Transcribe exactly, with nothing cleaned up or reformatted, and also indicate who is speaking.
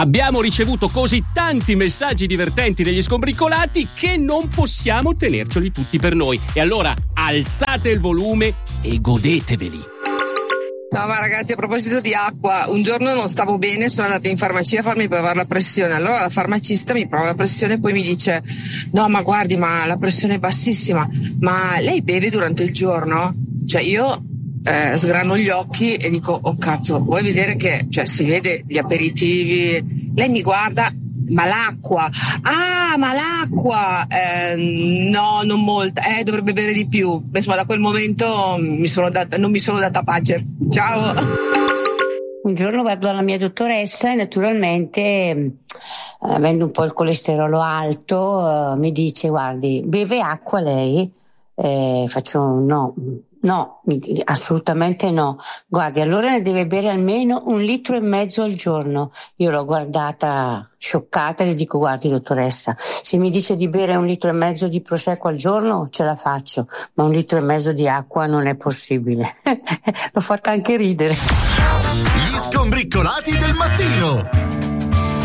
Speaker 1: Abbiamo ricevuto così tanti messaggi divertenti degli skombriccolati che non possiamo tenerceli tutti per noi. E allora alzate il volume e godeteveli.
Speaker 2: Ciao, ma ragazzi, a proposito di acqua, un giorno non stavo bene, sono andata in farmacia a farmi provare la pressione. Allora la farmacista mi prova la pressione e poi mi dice: no, ma guardi, ma la pressione è bassissima, ma lei beve durante il giorno? Cioè io eh, sgrano gli occhi e dico: oh cazzo, vuoi vedere che, cioè, si vede gli aperitivi? Lei mi guarda: ma l'acqua, ah ma l'acqua, eh, no, non molta, eh, dovrebbe bere di più. Insomma, da quel momento mi sono data, non mi sono data pace. Ciao.
Speaker 3: Un giorno vado dalla mia dottoressa e naturalmente, avendo un po' il colesterolo alto, mi dice: guardi, beve acqua lei? Eh, faccio no. No, assolutamente no. Guardi, allora ne deve bere almeno un litro e mezzo al giorno. Io l'ho guardata scioccata e le dico: guardi dottoressa, se mi dice di bere un litro e mezzo di prosecco al giorno ce la faccio, ma un litro e mezzo di acqua non è possibile. L'ho fatta anche ridere.
Speaker 4: Gli skombriccolati del mattino.